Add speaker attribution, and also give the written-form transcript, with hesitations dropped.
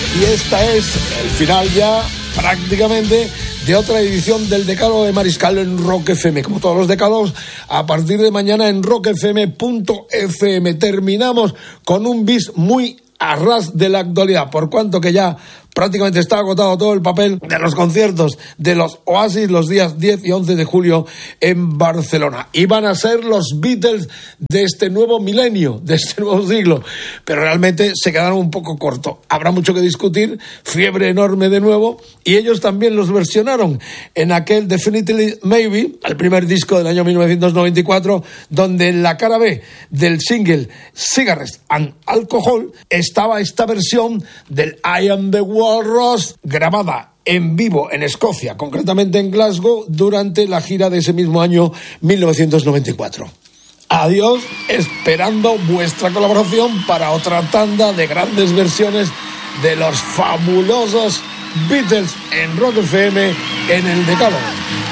Speaker 1: Y esta es el final ya prácticamente de otra edición del Decálogo de Mariscal en Rock FM. Como todos los decálogos, a partir de mañana en rockfm.fm. Terminamos con un bis muy a ras de la actualidad, por cuanto que ya prácticamente está agotado todo el papel de los conciertos de los Oasis los días 10 y 11 de julio en Barcelona. Y van a ser los Beatles de este nuevo milenio, de este nuevo siglo. Pero realmente se quedaron un poco cortos. Habrá mucho que discutir, fiebre enorme de nuevo, y ellos también los versionaron en aquel Definitely Maybe, el primer disco del año 1994, donde en la cara B del single Cigarettes and Alcohol estaba esta versión del I Am the Walrus, grabada en vivo en Escocia, concretamente en Glasgow, durante la gira de ese mismo año 1994. Adiós, esperando vuestra colaboración para otra tanda de grandes versiones de los fabulosos Beatles en Rock FM en el Decálogo.